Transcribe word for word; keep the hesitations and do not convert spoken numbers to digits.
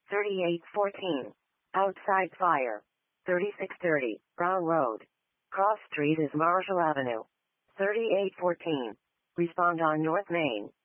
thirty-eight fourteen. Outside fire. thirty-six thirty. Brown Road. Cross Street is Marshall Avenue. thirty-eight fourteen. Respond on North Main.